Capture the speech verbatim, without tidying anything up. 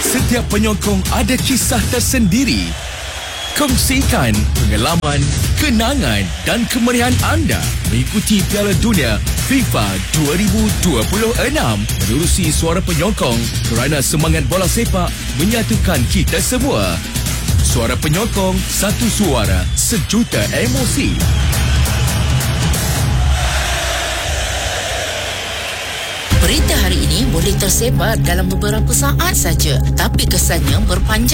Setiap penyokong ada kisah tersendiri. Kongsikan pengalaman, kenangan dan kemeriahan anda mengikuti Piala Dunia FIFA dua ribu dua puluh enam. Menerusi suara penyokong kerana semangat bola sepak menyatukan kita semua. Suara penyokong, satu suara, sejuta emosi. Berita hari ini boleh tersebar dalam beberapa saat saja, tapi kesannya berpanjang.